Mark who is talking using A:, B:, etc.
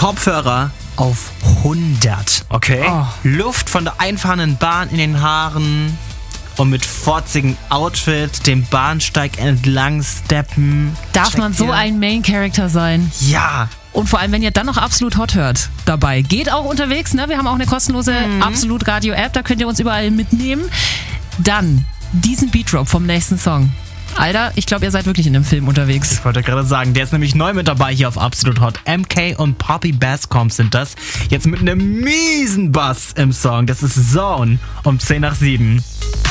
A: Kopfhörer auf 100, okay?
B: Oh.
A: Luft von der einfahrenden Bahn in den Haaren und mit fotzigem Outfit den Bahnsteig entlang steppen.
B: Darf man so ein Main-Character sein?
A: Ja.
B: Und vor allem, wenn ihr dann noch Absolut Hot hört dabei. Geht auch unterwegs, ne? Wir haben auch eine kostenlose Absolut Radio-App, da könnt ihr uns überall mitnehmen. Dann diesen Beat-Drop vom nächsten Song. Alter, ich glaube, ihr seid wirklich in einem Film unterwegs.
A: Ich wollte gerade sagen, der ist nämlich neu mit dabei hier auf Absolut Hot. MK und Poppy Basscomb sind das. Jetzt mit einem miesen Bass im Song. Das ist Zone um 6:50.